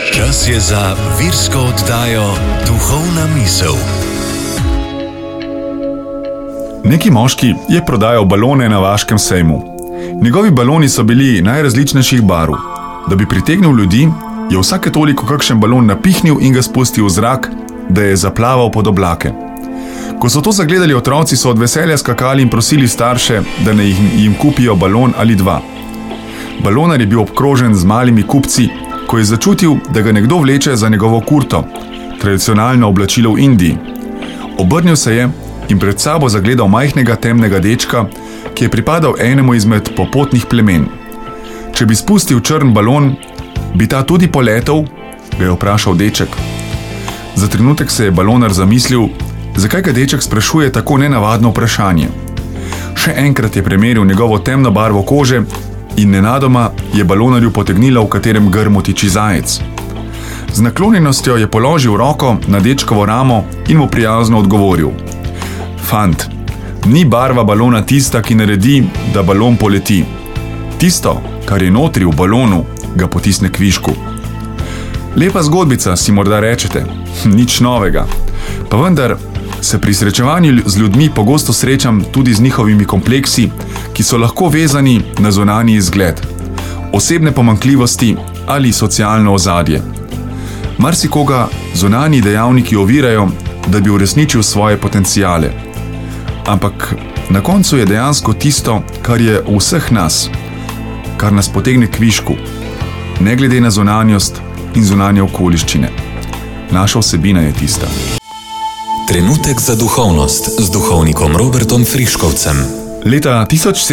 Čas je za virsko oddajo Duhovna misel. Neki moški je prodajal balone na vaškem sejmu. Njegovi baloni so bili najrazličnejših barv. Da bi pritegnil ljudi, je vsake toliko kakšen balon napihnil in ga spustil v zrak, da je zaplaval pod oblake. Ko so to zagledali otroci, so od veselja skakali in prosili starše, da naj jim kupijo balon ali dva. Balonar je bil obkrožen z malimi kupci, ko je začutil, da ga nekdo vleče za njegovo kurto, tradicionalno oblačilo v Indiji. Obrnil se je in pred sabo zagledal majhnega temnega dečka, ki je pripadal enemu izmed popotnih plemen. Če bi spustil črn balon, bi ta tudi poletel, ga je vprašal deček. Za trenutek se je balonar zamislil, zakaj ga deček sprašuje tako nenavadno vprašanje. Še enkrat je premeril njegovo temno barvo kože in nenadoma je balonarju potegnila, v katerem grmu tiči zajec. Z naklonjenostjo je položil roko na dečkovo ramo in mu prijazno odgovoril: Fant, ni barva balona tista, ki naredi, da balon poleti. Tisto, kar je notri v balonu, ga potisne k višku. Lepa zgodbica, si morda rečete, nič novega. Pa vendar se pri srečevanju z ljudmi pogosto srečam tudi z njihovimi kompleksi, ki so lahko vezani na zunanji izgled, osebne pomanjkljivosti ali socialno ozadje. Marsikoga zunanji dejavniki ovirajo, da bi uresničil svoje potenciale. Ampak na koncu je dejansko tisto, kar je v vseh nas, kar nas potegne k višku, ne glede na zunanjost in zunanje okoliščine. Naša vsebina je tista. Trenutek za duhovnost z duhovnikom Robertom Friškovcem. Leta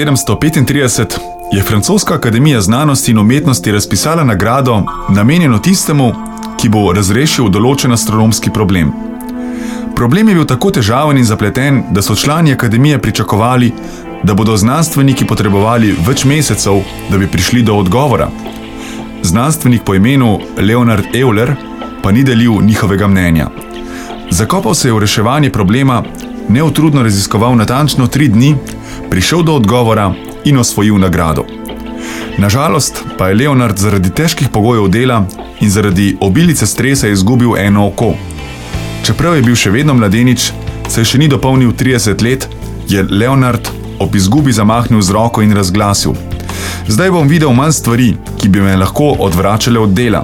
1735 je Francoska akademija znanosti in umetnosti razpisala nagrado, namenjeno tistemu, ki bo razrešil določen astronomski problem. Problem je bil tako težaven in zapleten, da so člani akademije pričakovali, da bodo znanstveniki potrebovali več mesecev, da bi prišli do odgovora. Znanstvenik po imenu Leonard Euler pa ni delil njihovega mnenja. Zakopal se je v reševanje problema, neutrudno raziskoval natančno 3 dni, prišel do odgovora in osvojil nagrado. Nažalost pa je Leonard zaradi težkih pogojev dela in zaradi obilice stresa izgubil eno oko. Čeprav je bil še vedno mladenič, saj še ni dopolnil 30 let, je Leonard ob izgubi zamahnil z roko in razglasil: Zdaj bom videl manj stvari, ki bi me lahko odvračale od dela.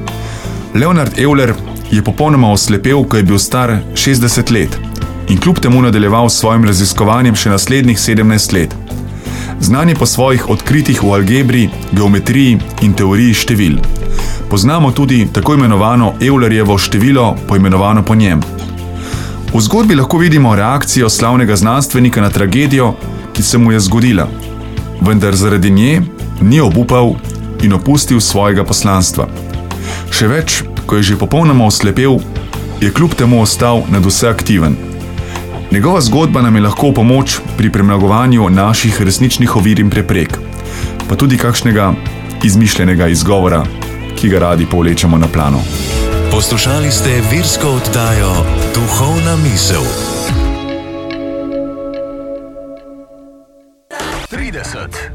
Leonard Euler je popolnoma oslepel, ko je bil star 60 let in kljub temu nadaljeval s svojim raziskovanjem še naslednjih 17 let. Znan je po svojih odkritjih v algebri, geometriji in teoriji števil. Poznamo tudi tako imenovano Eulerjevo število, poimenovano po njem. V zgodbi lahko vidimo reakcijo slavnega znanstvenika na tragedijo, ki se mu je zgodila, vendar zaradi nje ni obupal in opustil svojega poslanstva. Še več, ko je že popolnoma oslepel, je kljub temu ostal nadvse aktiven. Njegova zgodba nam je lahko v pomoč pri premagovanju naših resničnih ovir in preprek, pa tudi kakšnega izmišljenega izgovora, ki ga radi povlečemo na plano. Poslušali ste virsko oddajo Duhovna misel. 30,